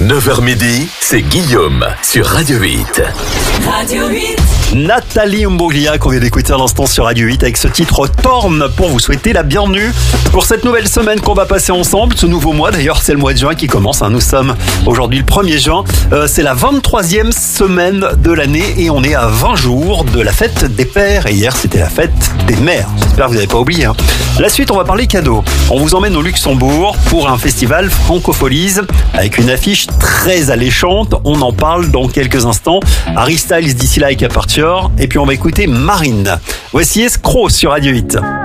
9h midi, c'est Guillaume sur Radio 8. Radio 8. Nathalie Imbruglia qu'on vient d'écouter à l'instant sur Radio 8 avec ce titre Torn pour vous souhaiter la bienvenue pour cette nouvelle semaine qu'on va passer ensemble. Ce nouveau mois d'ailleurs, c'est le mois de juin qui commence. Nous sommes aujourd'hui le 1er juin. C'est la 23e semaine de l'année et on est à 20 jours de la fête des pères. Et hier, c'était la fête des mères. J'espère que vous n'avez pas oublié. La suite, on va parler cadeaux. On vous emmène au Luxembourg pour un festival Francopholies avec une affiche très alléchante. On en parle dans quelques instants. Harry Styles d'ici là avec Aperture. Et puis on va écouter Marine. Voici Escroc sur Radio 8.